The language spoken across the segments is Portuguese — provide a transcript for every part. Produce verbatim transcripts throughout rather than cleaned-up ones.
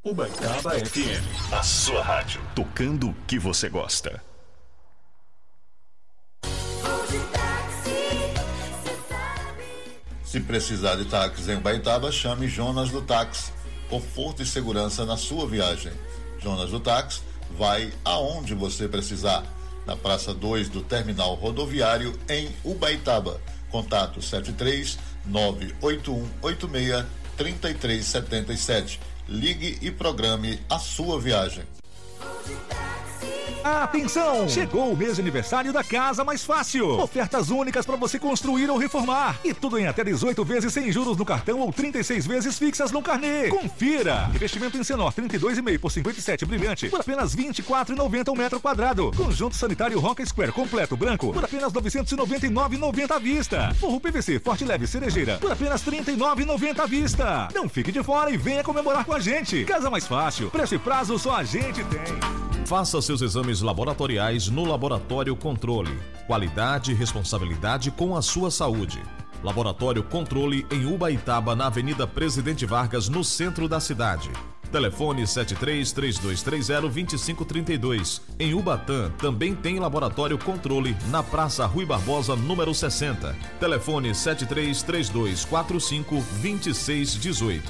Ubaitaba F M, a sua rádio, tocando o que você gosta. Se precisar de táxi em Ubaitaba, chame Jonas do Táxi. Conforto e segurança na sua viagem. Jonas do Táxi vai aonde você precisar. Na Praça dois do Terminal Rodoviário, em Ubaitaba. Contato sete três nove oito um oito seis três três sete sete. Ligue e programe a sua viagem. Atenção! Chegou o mês de aniversário da Casa Mais Fácil. Ofertas únicas para você construir ou reformar. E tudo em até dezoito vezes sem juros no cartão ou trinta e seis vezes fixas no carnê. Confira! Investimento em Senor trinta e dois e meio por cinquenta e sete brilhante por apenas vinte e quatro reais e noventa centavos o metro quadrado. Conjunto sanitário Roca Square completo branco por apenas novecentos e noventa e nove reais e noventa centavos à vista. Forro P V C Forte Leve Cerejeira por apenas trinta e nove reais e noventa centavos à vista. Não fique de fora e venha comemorar com a gente. Casa Mais Fácil. Preço e prazo só a gente tem. Faça seus exames laboratoriais no Laboratório Controle. Qualidade e responsabilidade com a sua saúde. Laboratório Controle em Ubaitaba, na Avenida Presidente Vargas, no centro da cidade. Telefone sete três três dois três zero dois cinco três dois. Em Ubatã também tem Laboratório Controle na Praça Rui Barbosa, número sessenta. Telefone sete três três dois quatro cinco dois seis um oito.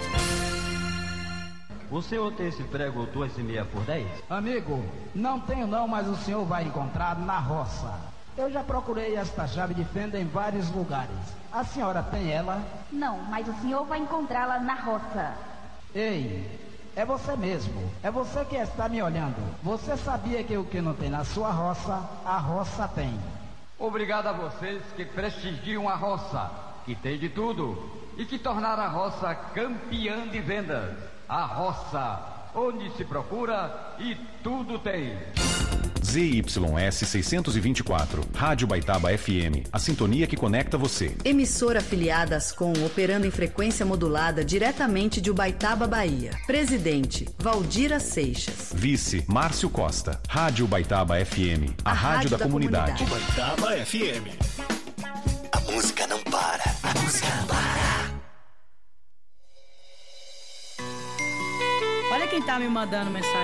O senhor tem esse prego duas e meia por dez? Amigo, não tenho não, mas o senhor vai encontrar na roça. Eu já procurei esta chave de fenda em vários lugares. A senhora tem ela? Não, mas o senhor vai encontrá-la na roça. Ei, é você mesmo. É você que está me olhando. Você sabia que o que não tem na sua roça, a roça tem. Obrigado a vocês que prestigiam a roça, que tem de tudo, e que tornaram a roça campeã de vendas. A roça, onde se procura e tudo tem. Z Y S seiscentos e vinte e quatro, Rádio Ubaitaba F M, a sintonia que conecta você. Emissora afiliada Ascom, operando em frequência modulada diretamente de Ubaitaba, Bahia. Presidente, Valdira Seixas. Vice, Márcio Costa. Rádio Ubaitaba F M, a, a rádio, rádio da, da comunidade. comunidade. Ubaitaba F M. A música não para, a música não para. Olha quem tá me mandando mensagem.